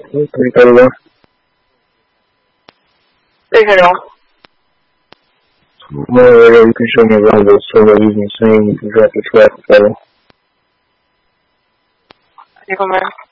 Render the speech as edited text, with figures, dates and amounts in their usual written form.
331. 331. Moderator, you can show me around the solo evening saying you can drop the track, fellow. Eagle Man.